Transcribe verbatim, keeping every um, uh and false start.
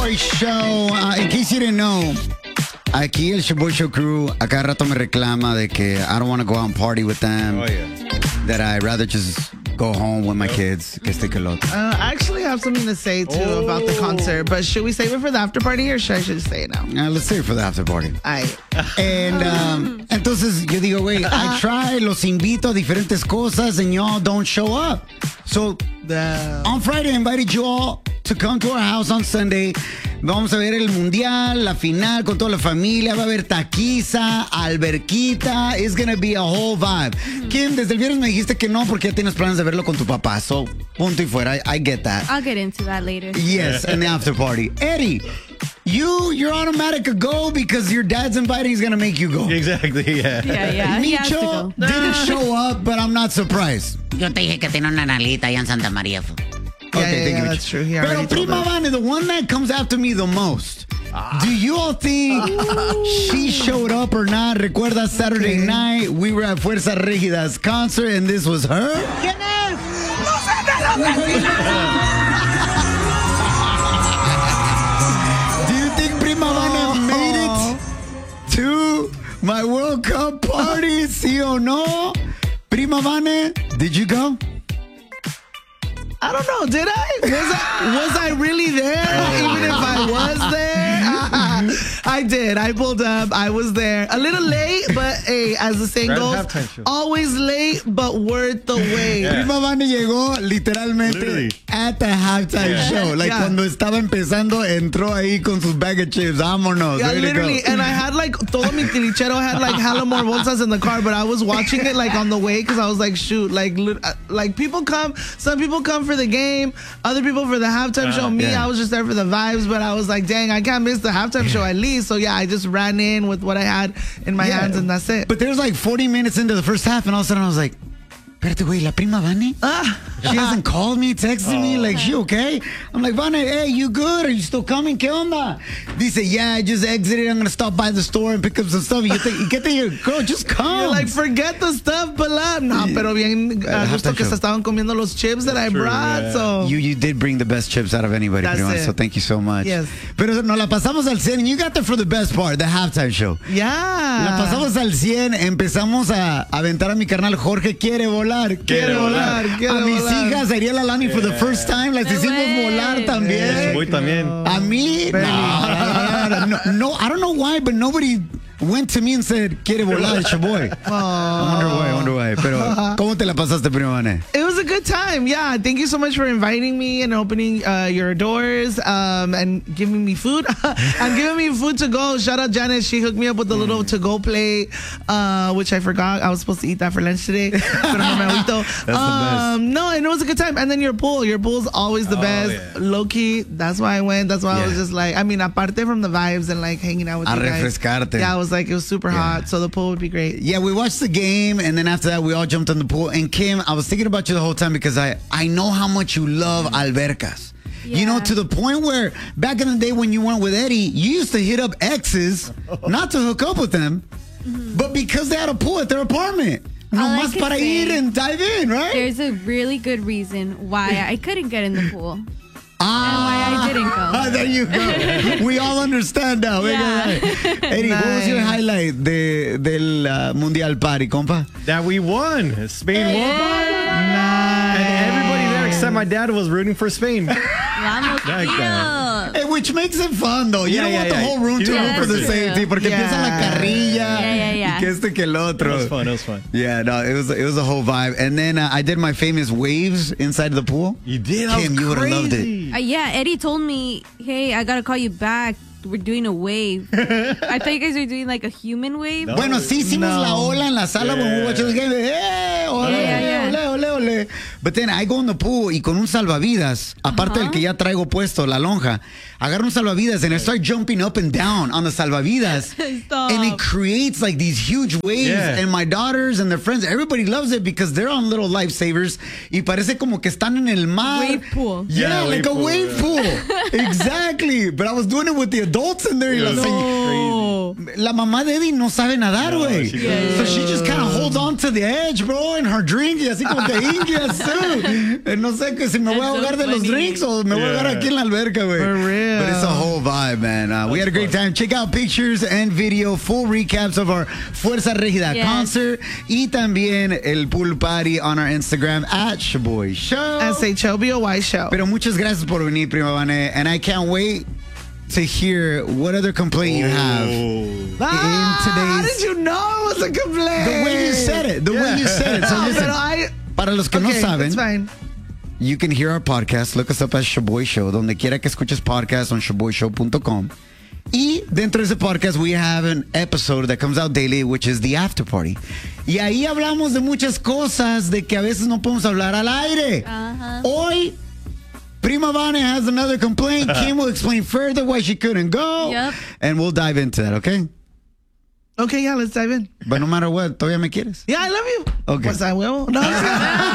Show. Uh, in case you didn't know, aquí el Shaboy Show crew a cada rato me reclama de que I don't want to go out and party with them. Oh, yeah. That I'd rather just go home with my Yep. kids. Que este que el otro. Uh, I actually have something to say, too, Oh. about the concert. But should we save it for the after party or should I just say it now? Uh, let's save it for the after party. I. And, um, entonces yo digo, wait, I try, los invito a diferentes cosas and y'all don't show up. So The... on Friday, I invited you all to come to our house on Sunday. Vamos a ver el mundial, la final con toda la familia. Va a haber taquiza, alberquita. It's gonna be a whole vibe. Kim, desde el viernes me dijiste que no porque ya tienes planes de verlo con tu papá. So, punto y fuera. I, I get that. I'll get into that later. Yes, and the after party. Eddie, you, you're automatic a go because your dad's inviting. He's gonna make you go. Exactly, yeah. Yeah, yeah. He has to Micho go. didn't show up, but I'm not surprised. Yo te dije que tiene una nalguita allá en Santa María. Yeah, Okay, yeah, thank yeah, you. that's true. He Pero already told Prima us. Vane, the one that comes after me the most. Do you all think she showed up or not? Recuerda Saturday Okay. night, we were at Fuerza Regida's concert and this was her? ¿Quién es? Do you think Prima Vane made it to my World Cup party? ¿Sí o no? Prima Vane, did you go? I don't know. Did I? Was I, was I really there? Even if I was there? I did. I pulled up. I was there. A little late, but hey, as the saying Right goes, at halftime show. always late, but worth the wait. Yeah. Prima Vane llegó literalmente Literally. at the halftime Yeah. show. Like Yeah. cuando estaba empezando, entró ahí con sus bag of chips. Vámonos. Yeah, ready to go. literally. And I had like, todo mi tilichero had like hella more bolsas in the car, but I was watching it like on the way because I was like, shoot, like, lit- uh, like people come, some people come for the game, other people for the halftime Uh, show. Me, yeah. I was just there for the vibes, but I was like, dang, I can't miss the halftime show at least. So yeah, I just ran in with what I had in my Yeah. hands and that's it. But there's like forty minutes into the first half, and all of a sudden I was like, espérate, güey, la Prima Vane? Ah. She hasn't called me, texted me, like, she okay? I'm like, Vane, hey, you good? Are you still coming? ¿Qué onda? Dice, yeah, I just exited. I'm going to stop by the store and pick up some stuff. Y yo te, y ¿qué te digo? Girl, just come. You're like, forget the stuff, pala. No, pero bien uh, gusto que halftime se estaban comiendo los chips that I True, brought. yeah. So You you did bring the best chips out of anybody, That's Prima, it. so thank you so much. Yes. Pero nos la pasamos al cien, and you got there for the best part, the halftime show. yeah. La pasamos al cien, empezamos a aventar a mi carnal Jorge quiere volar, quiere volar. quiere a mis volar. hijas, Ariel Alani for the first time, las No hicimos way. volar también. Voy también. A mí, no, no, no, no, no, I don't know why, but nobody went to me and said, quiere volar, Shaboy. I wonder why, I wonder why. Pero, ¿cómo te la pasaste, Prima Vane? It was a good time. Yeah. Thank you so much for inviting me and opening uh, your doors um, and giving me food and giving me food to go. Shout out Janice. She hooked me up with a little to go plate, uh, which I forgot. I was supposed to eat that for lunch today. Pero no me agüito. That's the best. Um, no, and it was a good time. And then your pool. Your pool's always the Oh, best. yeah. Low key. That's why I went. That's why I was Yeah. just like, I mean, aparte from the vibes and like hanging out with A you guys. refrescarte. Yeah, I was like, it was super hot. So the pool would be great. Yeah, we watched the game, and then after that, we all jumped in the pool. And Kim, I was thinking about you the whole time because I, I know how much you love albercas. You know, Yeah. to the point where back in the day when you went with Eddie, you used to hit up exes, not to hook up with them, but because they had a pool at their apartment. No All I más can para say- ir and dive in, right? There's a really good reason why I couldn't get in the pool. Ah, why I didn't go. There you go. We all understand now. Yeah. Eddie, what was your Nice. highlight de, del uh, Mundial Party, compa? That we won. Spain won. And everybody there except my dad was rooting for Spain. Vamos, Like tío. that. Eh, which makes it fun, though. You Yeah, don't yeah, want the yeah. whole room to You root don't for the want same to. team, porque Yeah. empieza la carrilla Yeah, yeah, yeah. y que este que el otro. It was fun. It was fun. Yeah, no, it was it was a whole vibe. And then uh, I did my famous waves inside the pool. You did? That Kim, was you would've loved it. crazy. Uh, yeah, Eddie told me, hey, I gotta call you back. We're doing a wave. I thought you guys were doing like a human wave. No. Bueno, sí hicimos No. la ola en la sala when we Yeah. watched the game. Eh, ole, Yeah, yeah, yeah. ole, ole, ole. But then I go in the pool y con un salvavidas, aparte del que ya traigo puesto, la lonja, agarro un salvavidas and I start jumping up and down on the salvavidas. Stop. And it creates like these huge waves. Yeah. And my daughters and their friends, everybody loves it because they're on little lifesavers y parece como que están en el mar. Wave pool. Yeah, Yeah, like wave a pool, wave yeah. pool. Exactly. But I was doing it with the adults in there. Y It la, was señ- crazy. la mamá de Eddie no sabe nadar, No, güey. she So she just kind of holds on to the edge, bro, in her drink. Y así como que hingue así. too. Eh, No sé que si me voy a That's so ahogar de los funny. drinks o me voy a ahogar Yeah. aquí en la alberca, güey. For real. But it's a whole vibe, man. Uh, we had a great time. Check out pictures and video, full recaps of our Fuerza Regida Yes. concert y también el pool party on our Instagram at Shaboy Show. S H O B O Y show. Pero muchas gracias por venir, Prima Vane, and I can't wait to hear what other complaint you have. Ah, how today's- did you know it was a complaint? The way you said it, the way you said it. So No, listen, pero I, para los que no okay, saben, it's fine. you can hear our podcast. Look us up as Shaboy Show. Donde quiera que escuches podcast on shaboy show dot com. Y dentro de ese podcast, we have an episode that comes out daily, which is the after party. Y ahí hablamos de muchas cosas de que a veces no podemos hablar al aire. Ajá. Hoy, Prima Vane has another complaint. Kim will explain further why she couldn't go. Yep. And we'll dive into that, okay? Okay, yeah, let's dive in. But no matter what, ¿todavía me quieres? Yeah, I love you. Okay. Pues a huevo. No,